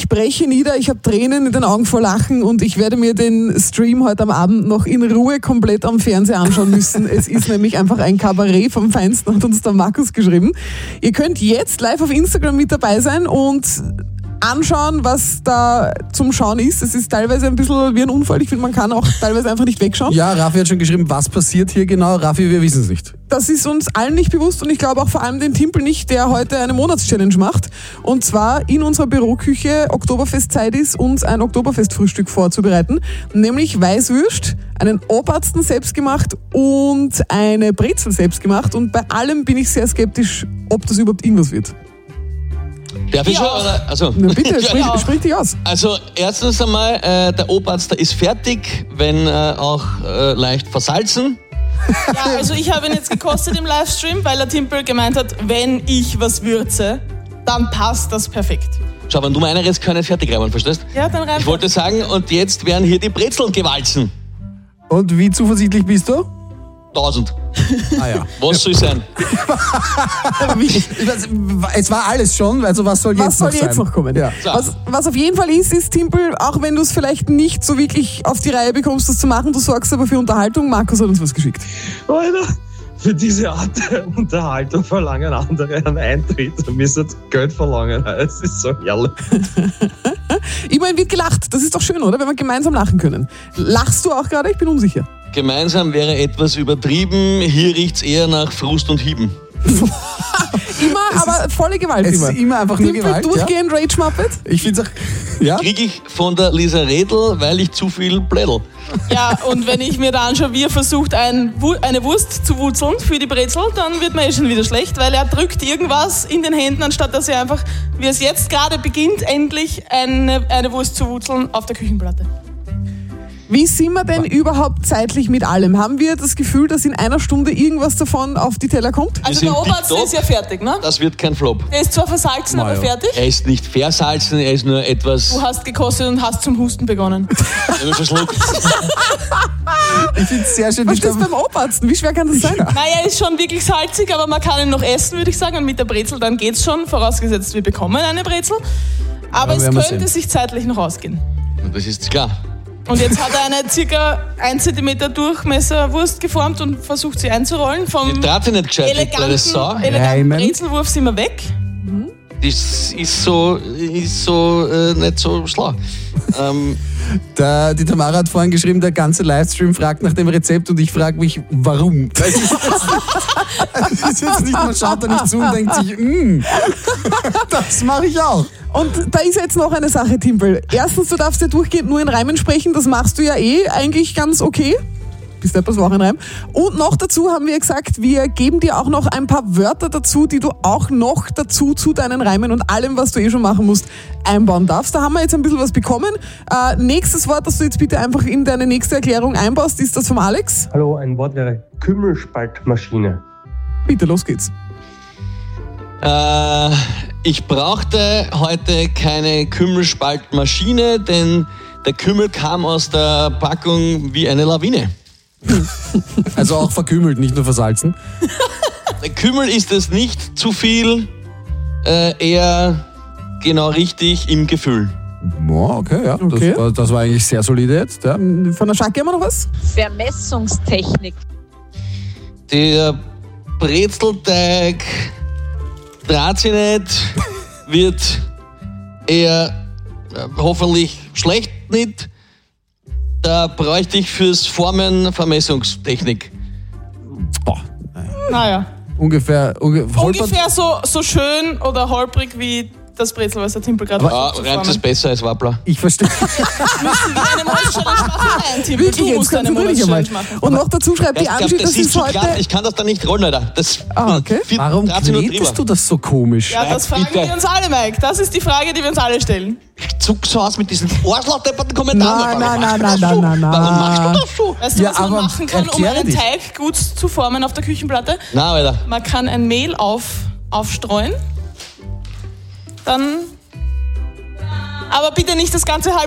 Ich breche nieder, ich habe Tränen in den Augen vor Lachen und ich werde mir den Stream heute am Abend noch in Ruhe komplett am Fernseher anschauen müssen. Es ist nämlich einfach ein Kabarett vom Feinsten, hat uns der Markus geschrieben. Ihr könnt jetzt live auf Instagram mit dabei sein und anschauen, was da zum Schauen ist. Es ist teilweise ein bisschen wie ein Unfall. Ich finde, man kann auch teilweise einfach nicht wegschauen. Ja, Raffi hat schon geschrieben, was passiert hier genau. Raffi, wir wissen es nicht. Das ist uns allen nicht bewusst und ich glaube auch vor allem den Timpel nicht, der heute eine Monatschallenge macht. Und zwar in unserer Büroküche Oktoberfestzeit ist, uns ein Oktoberfestfrühstück vorzubereiten. Nämlich Weißwürst, einen Obersten selbst gemacht und eine Brezel selbst gemacht. Und bei allem bin ich sehr skeptisch, ob das überhaupt irgendwas wird. Darf ich schon? Oder? Also. Na bitte, sprich dich aus. Also erstens einmal, der Oberster ist fertig, wenn auch leicht versalzen. Ja, also ich habe ihn jetzt gekostet im Livestream, weil der Timpel gemeint hat, wenn ich was würze, dann passt das perfekt. Schau, wenn du meiner jetzt keine fertig reiben, verstehst? Ja, dann rein. Ich wollte sagen, und jetzt werden hier die Brezeln gewalzen. Und wie zuversichtlich bist du? 1000. Ah ja. Was soll sein? Es war alles schon, also was soll jetzt noch kommen? Ja. So. Was auf jeden Fall ist, Timpel, auch wenn du es vielleicht nicht so wirklich auf die Reihe bekommst, das zu machen, du sorgst aber für Unterhaltung. Markus hat uns was geschickt. Alter, für diese Art der Unterhaltung verlangen andere einen Eintritt. Da müssen sie Geld verlangen. Es ist so herrlich. Immerhin wird gelacht. Das ist doch schön, oder? Wenn wir gemeinsam lachen können. Lachst du auch gerade? Ich bin unsicher. Gemeinsam wäre etwas übertrieben. Hier riecht's eher nach Frust und Hieben. Immer, aber volle Gewalt. Es ist immer einfach nur Timpel Gewalt. durchgehend Ja? Rage-Muppet. Ich finde es auch. Ja? Krieg ich von der Lisa Redl, weil ich zu viel plädel. Ja, und wenn ich mir da anschaue, wie er versucht, eine Wurst zu wurzeln für die Brezel, dann wird mir schon wieder schlecht, weil er drückt irgendwas in den Händen, anstatt dass er einfach, wie es jetzt gerade beginnt, endlich eine Wurst zu wurzeln auf der Küchenplatte. Wie sind wir denn überhaupt zeitlich mit allem? Haben wir das Gefühl, dass in einer Stunde irgendwas davon auf die Teller kommt? Also sind der Oberarzt tipptopp. ist ja fertig, ne? Das wird kein Flop. Der ist zwar versalzen, aber fertig. Er ist nicht versalzen, er ist nur etwas... Du hast gekostet und hast zum Husten begonnen. verschluckt. Ich finde es sehr schön. Was ist beim Oberarzt? Wie schwer kann das sein? Naja, er ist schon wirklich salzig, aber man kann ihn noch essen, würde ich sagen. Und mit der Brezel, dann geht's schon, vorausgesetzt wir bekommen eine Brezel. Aber es könnte sich zeitlich noch ausgehen. Das ist klar. Und jetzt hat er eine circa 1 cm Durchmesser Wurst geformt und versucht sie einzurollen. Vom Die dreht sich nicht gescheit, die kleine Sau. eleganten Brezelwurf sind wir weg. Das ist so nicht so schlau. Die Tamara hat vorhin geschrieben, der ganze Livestream fragt nach dem Rezept und ich frage mich, warum? Das ist jetzt nicht, man schaut da nicht zu und denkt sich, das mache ich auch. Und da ist jetzt noch eine Sache, Timpel. Erstens, du darfst ja durchgehend nur in Reimen sprechen, das machst du ja eigentlich ganz okay. Bis etwas war auch ein Reim. Und noch dazu haben wir gesagt, wir geben dir auch noch ein paar Wörter dazu, die du auch noch dazu zu deinen Reimen und allem, was du schon machen musst, einbauen darfst. Da haben wir jetzt ein bisschen was bekommen. Nächstes Wort, das du jetzt bitte einfach in deine nächste Erklärung einbaust, ist das vom Alex. Hallo, ein Wort wäre Kümmelspaltmaschine. Bitte, los geht's. Ich brauchte heute keine Kümmelspaltmaschine, denn der Kümmel kam aus der Packung wie eine Lawine. Also auch verkümmelt, nicht nur versalzen. Der Kümmel ist es nicht zu viel, eher genau richtig im Gefühl. Oh, okay, ja. Okay. Das war eigentlich sehr solide jetzt. Ja. Von der Schacke haben wir noch was? Vermessungstechnik. Der Brezelteig dreht sich nicht, wird eher hoffentlich schlecht nicht. Da bräuchte ich fürs Formen Vermessungstechnik. Boah. Naja. Ungefähr So schön oder holprig wie das Brezel, was der Timpel gerade Reimt es besser als Wappler? Ich verstehe. Müssen wir eine Monatschallenge machen? Nein, Timpel, Wirklich, du jetzt musst eine konzentrier dich einmal. Monatschallenge machen. Und noch dazu schreibt die Angie, das ist zu heute... glatt. Ich kann das da nicht rollen, Alter. Okay. Warum knetest du das so komisch? Ja, das fragen bitte. wir uns alle, Mike. Das ist die Frage, die wir uns alle stellen. Zuck so aus mit diesen arschlochdepperten Kommentaren. Nein. Warum machst du das so? Weißt du, Ja, was man aber machen kann, um erkläre einen dich. Teig gut zu formen auf der Küchenplatte? Na, Alter. Man kann ein Mehl aufstreuen. Dann... Aber bitte nicht das ganze halbe